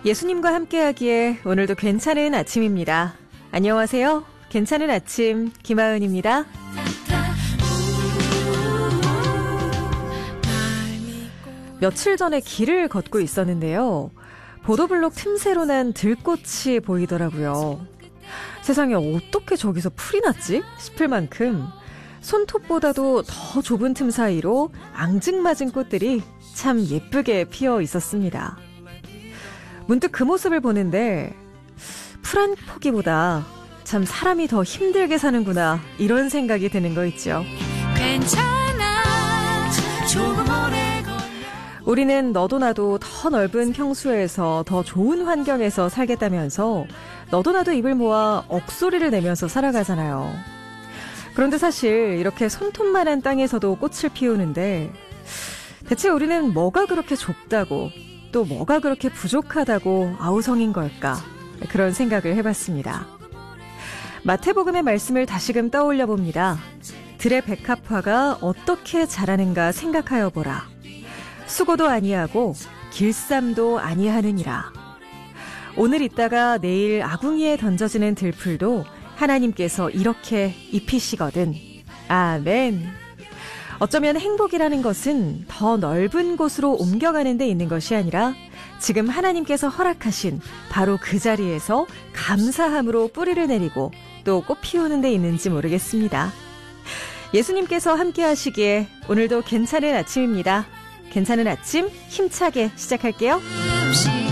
예수님과 함께하기에 오늘도 괜찮은 아침입니다. 안녕하세요. 괜찮은 아침 김하은입니다. 며칠 전에 길을 걷고 있었는데요. 보도블록 틈새로 난 들꽃이 보이더라고요. 세상에 어떻게 저기서 풀이 났지? 싶을 만큼 손톱보다도 더 좁은 틈 사이로 앙증맞은 꽃들이 참 예쁘게 피어 있었습니다. 문득 그 모습을 보는데 풀 한 포기보다 참 사람이 더 힘들게 사는구나 이런 생각이 드는 거 있죠. 괜찮아, 조금 오래 걸려. 우리는 너도 나도 더 넓은 평수에서 더 좋은 환경에서 살겠다면서 너도 나도 입을 모아 억소리를 내면서 살아가잖아요. 그런데 사실 이렇게 손톱만한 땅에서도 꽃을 피우는데 대체 우리는 뭐가 그렇게 좁다고 또 뭐가 그렇게 부족하다고 아우성인 걸까? 그런 생각을 해봤습니다. 마태복음의 말씀을 다시금 떠올려 봅니다. 들의 백합화가 어떻게 자라는가 생각하여 보라. 수고도 아니하고 길쌈도 아니하느니라. 오늘 있다가 내일 아궁이에 던져지는 들풀도 하나님께서 이렇게 입히시거든. 아멘. 어쩌면 행복이라는 것은 더 넓은 곳으로 옮겨가는 데 있는 것이 아니라 지금 하나님께서 허락하신 바로 그 자리에서 감사함으로 뿌리를 내리고 또 꽃 피우는 데 있는지 모르겠습니다. 예수님께서 함께 하시기에 오늘도 괜찮은 아침입니다. 괜찮은 아침 힘차게 시작할게요.